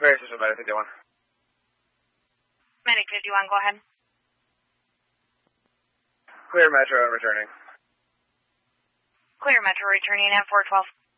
Very system, Medic 51. Medic 51, go ahead. Clear Metro, returning. Clear Metro, returning at 412.